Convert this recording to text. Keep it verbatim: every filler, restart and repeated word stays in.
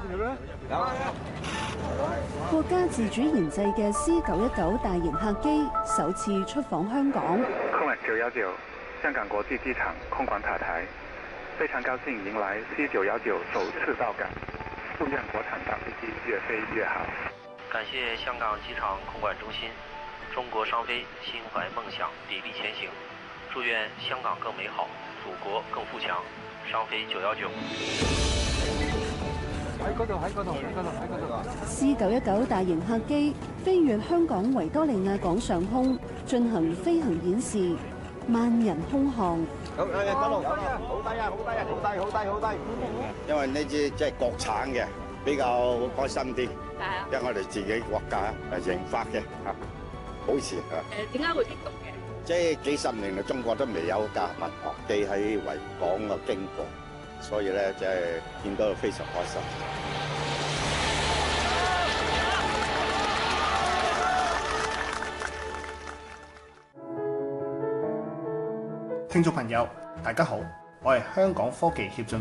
國家自主研製嘅 C 九一九大型客機首次出訪香港。 空九一九香港國際機場空管塔台，非常高興迎來 C 九一九首次到港，祝願國產大飛機越飛越好。 感謝香港機場空管中心，中國商飛心懷夢想，砥礪前行。祝願香港更美好，祖國更富強。商飛九一九。 喺嗰度，喺嗰度，喺嗰度，喺嗰度。 C 九一九大型客機飛越香港維多利亞港上空，進行飛行演示，萬人空巷。 咁誒，嗰度好低啊，好低啊，好低啊，好低，好低，好低。因為呢支即係國產嘅，比較開心啲。係啊。因為我哋自己國家誒研發嘅嚇，保持嚇。 誒點解會激動嘅？ 即係幾十年嚟，中國都未有架民航機喺維港嘅經過，所以咧即係見到非常開心。 聽眾朋友，大家好，我係香港科技協進